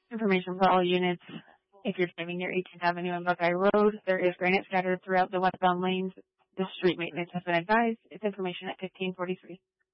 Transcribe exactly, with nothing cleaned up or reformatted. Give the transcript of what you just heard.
Information for all units. If you're driving near eighteenth Avenue and Buckeye Road, there is granite scattered throughout the westbound lanes. The street maintenance has been advised. It's information at fifteen forty-three.